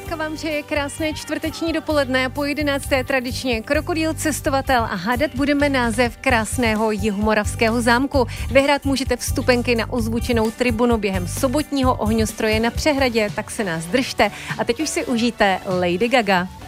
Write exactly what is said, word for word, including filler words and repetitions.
Bábka vám přeje krásné čtvrteční dopoledne, po jedenácté tradičně Krokodýl, cestovatel a hádat budeme název krásného jihomoravského zámku. Vyhrát můžete vstupenky na ozvučenou tribunu během sobotního ohňostroje na Přehradě, tak se nás držte. A teď už si užijte Lady Gaga.